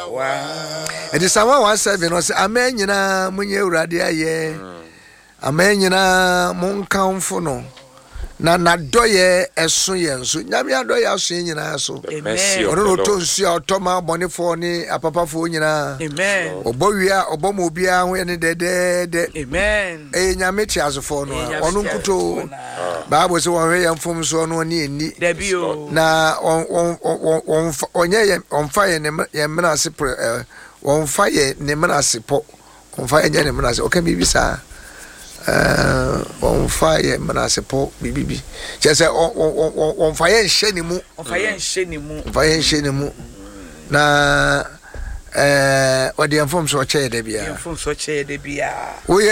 It is someone 17 was a man, Munya Radia, ye. A man, Mon Count for no. Na doye esoye nso nyame adoye aso nyina so ono to nsu automa bone fo ni apapa fo nyina amen obowia obomo obia ho ne de amen nyame ti azofo no ono nkuto bible se won hwe mfom so no ni eni dabio na onye onfa ye ne menase onfa ye ne menase po onfa ye ne menase o kan bibisa on fire manase po bibibi chese on fire nhye ni mu na odi enfom so che de bia